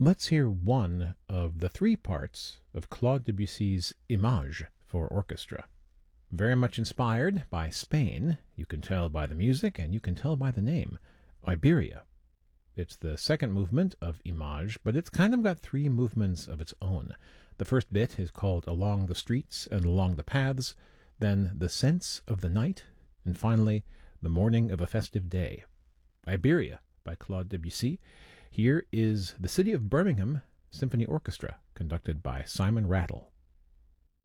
Let's hear one of the three parts of Claude Debussy's Images for orchestra. Very much inspired by Spain, you can tell by the music and you can tell by the name, Iberia. It's the second movement of Images, but it's kind of got three movements of its own. The first bit is called Along the Streets and Along the Paths, then The Sense of the Night, and finally The Morning of a Festive Day. Iberia by Claude Debussy. Here is the City of Birmingham Symphony Orchestra, conducted by Simon Rattle.